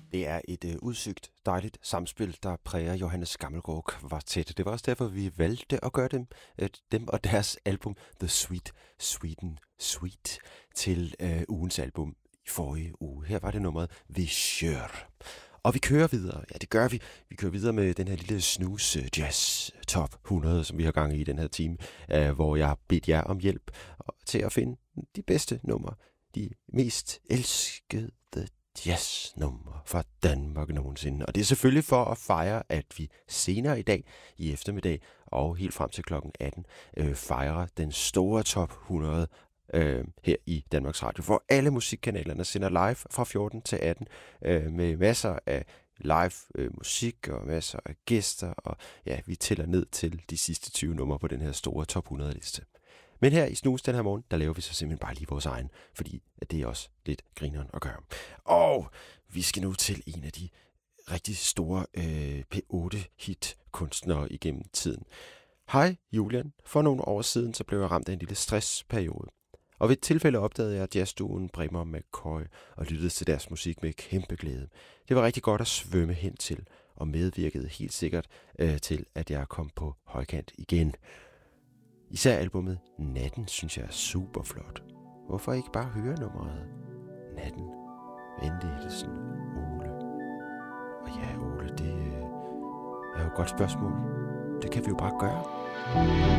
Det er et udsøgt, dejligt samspil, der præger Johannes Gammelgaard Kvartet. Det var også derfor, vi valgte at gøre dem og deres album The Sweet Sweet til ugens album i forrige uge. Her var det nummeret Vicieur. Og vi kører videre. Ja, det gør vi. Vi kører videre med den her lille snooze jazz top 100, som vi har gang i den her time, hvor jeg har bedt jer om hjælp til at finde de bedste numre, de mest elskede jazznumre fra Danmark nogensinde. Og det er selvfølgelig for at fejre, at vi senere i dag, i eftermiddag og helt frem til klokken 18, fejrer den store top 100 her i Danmarks Radio, hvor alle musikkanalerne sender live fra 14 til 18 med masser af live musik og masser af gæster, og ja, vi tæller ned til de sidste 20 numre på den her store top 100 liste. Men her i Snus den her morgen, der laver vi så simpelthen bare lige vores egen, fordi at det er også lidt grineren at gøre. Og vi skal nu til en af de rigtig store P8-hit-kunstnere igennem tiden. Hej Julian, for nogle år siden så blev jeg ramt af en lille stressperiode. Og ved et tilfælde opdagede jeg jazzduoen Bremer McCoy og lyttede til deres musik med kæmpe glæde. Det var rigtig godt at svømme hen til, og medvirkede helt sikkert til, at jeg kom på højkant igen. Især albumet Natten synes jeg er super flot. Hvorfor ikke bare høre nummeret Natten? Venlig hilsen, Ole. Og ja, Ole, det er jo et godt spørgsmål. Det kan vi jo bare gøre.